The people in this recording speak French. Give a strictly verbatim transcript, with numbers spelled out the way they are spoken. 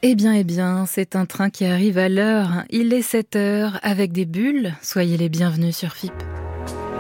Eh bien, eh bien, c'est un train qui arrive à l'heure. Il est sept heures avec des bulles. Soyez les bienvenus sur F I P.